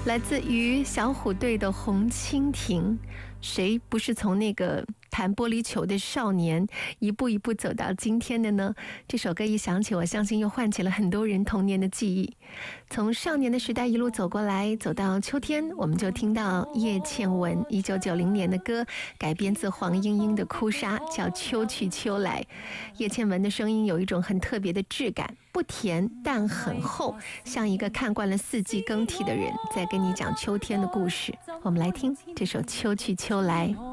来自于小虎队的《红蜻蜓》，谁不是从那个弹玻璃球的少年一步一步走到今天的呢？这首歌一响起，我相信又唤起了很多人童年的记忆。从少年的时代一路走过来，走到秋天，我们就听到叶倩文1990年的歌，改编自黄莺莺的《哭砂》，叫《秋去秋来》。叶倩文的声音有一种很特别的质感，不甜但很厚，像一个看惯了四季更替的人在跟你讲秋天的故事。我们来听这首《秋去秋来》。